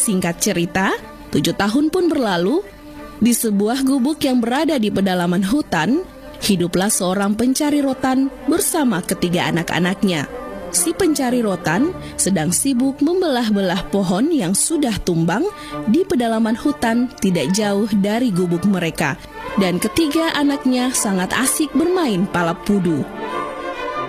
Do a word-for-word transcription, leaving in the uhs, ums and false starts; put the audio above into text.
Singkat cerita, tujuh tahun pun berlalu. Di sebuah gubuk yang berada di pedalaman hutan, hiduplah seorang pencari rotan bersama ketiga anak-anaknya. Si pencari rotan sedang sibuk membelah-belah pohon yang sudah tumbang di pedalaman hutan tidak jauh dari gubuk mereka. Dan ketiga anaknya sangat asik bermain palap pudu.